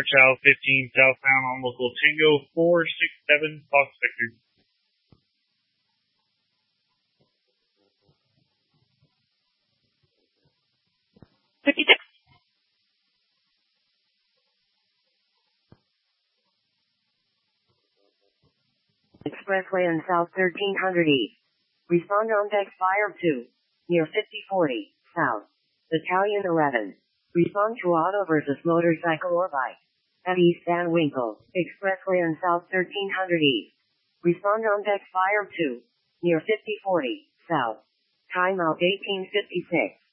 Chow 15 southbound on local Tango 467 Fox Victor. Expressway and South 1300 East. Respond on deck Fire 2. Near 5040 South. Battalion 11. Respond to auto versus motorcycle or bike. At East Van Winkle, Expressway and South 1300 East. Respond on deck Fire 2. Near 5040 South. Timeout 1856.